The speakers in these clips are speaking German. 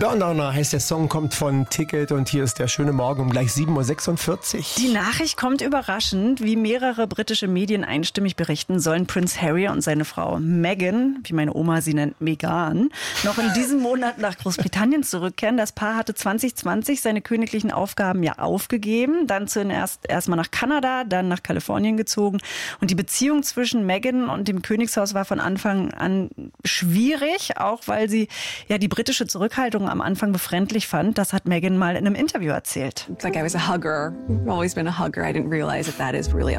Burnowner heißt der Song, kommt von Ticket und hier ist der schöne Morgen um gleich 7.46 Uhr. Die Nachricht kommt überraschend. Wie mehrere britische Medien einstimmig berichten, sollen Prince Harry und seine Frau Meghan, wie meine Oma sie nennt, Meghan, noch in diesem Monat nach Großbritannien zurückkehren. Das Paar hatte 2020 seine königlichen Aufgaben ja aufgegeben, dann zuerst erstmal nach Kanada, dann nach Kalifornien gezogen. Und die Beziehung zwischen Meghan und dem Königshaus war von Anfang an schwierig, auch weil sie ja die britische Zurückhaltung am Anfang befremdlich fand. Das hat Meghan mal in einem Interview erzählt. It's like I was a hugger. I've always been a hugger. I didn't realize that is really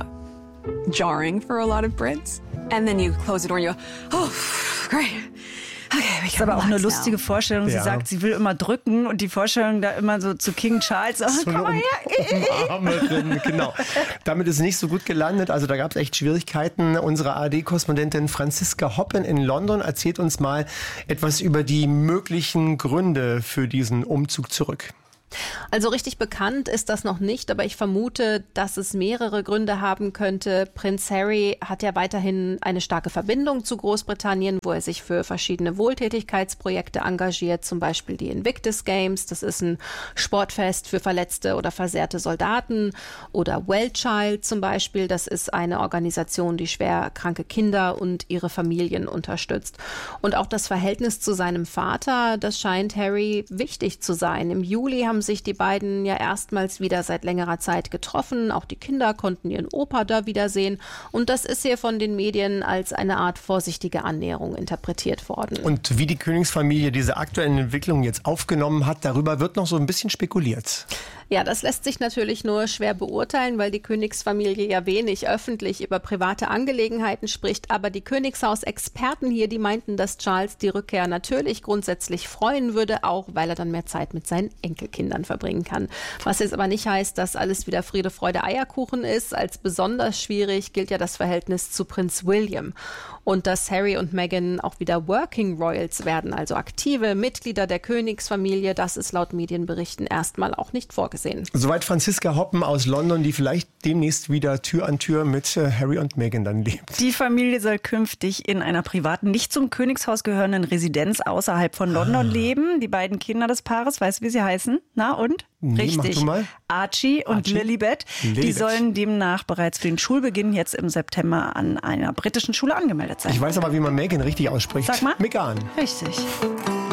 jarring for a lot of Brits. And then you close the door and you go, oh, great. Okay, das ist aber auch eine lustige Vorstellung. Sie sagt, sie will immer drücken und die Vorstellung da immer so zu King Charles. Oh, so komm mal her. Umarmerin, genau. Damit ist es nicht so gut gelandet. Also da gab es echt Schwierigkeiten. Unsere ARD-Korrespondentin Franziska Hoppen in London erzählt uns mal etwas über die möglichen Gründe für diesen Umzug zurück. Also richtig bekannt ist das noch nicht, aber ich vermute, dass es mehrere Gründe haben könnte. Prinz Harry hat ja weiterhin eine starke Verbindung zu Großbritannien, wo er sich für verschiedene Wohltätigkeitsprojekte engagiert, zum Beispiel die Invictus Games. Das ist ein Sportfest für verletzte oder versehrte Soldaten. Oder Wellchild zum Beispiel. Das ist eine Organisation, die schwer kranke Kinder und ihre Familien unterstützt. Und auch das Verhältnis zu seinem Vater, das scheint Harry wichtig zu sein. Im Juli haben sich die beiden ja erstmals wieder seit längerer Zeit getroffen. Auch die Kinder konnten ihren Opa da wiedersehen. Und das ist hier von den Medien als eine Art vorsichtige Annäherung interpretiert worden. Und wie die Königsfamilie diese aktuellen Entwicklungen jetzt aufgenommen hat, darüber wird noch so ein bisschen spekuliert. Ja, das lässt sich natürlich nur schwer beurteilen, weil die Königsfamilie ja wenig öffentlich über private Angelegenheiten spricht. Aber die Königshaus-Experten hier, die meinten, dass Charles die Rückkehr natürlich grundsätzlich freuen würde, auch weil er dann mehr Zeit mit seinen Enkelkindern verbringen kann. Was jetzt aber nicht heißt, dass alles wieder Friede, Freude, Eierkuchen ist. Als besonders schwierig gilt ja das Verhältnis zu Prinz William. Und dass Harry und Meghan auch wieder Working Royals werden, also aktive Mitglieder der Königsfamilie, das ist laut Medienberichten erstmal auch nicht vorgesehen. Soweit Franziska Hoppen aus London, die vielleicht demnächst wieder Tür an Tür mit Harry und Meghan dann lebt. Die Familie soll künftig in einer privaten, nicht zum Königshaus gehörenden Residenz außerhalb von London leben. Die beiden Kinder des Paares, weißt du, wie sie heißen? Na und? Nee, richtig. mach du mal. Archie und Lilibet. Die sollen demnach bereits für den Schulbeginn jetzt im September an einer britischen Schule angemeldet sein. Ich weiß aber, wie man Meghan richtig ausspricht. Sag mal. Meghan. Richtig.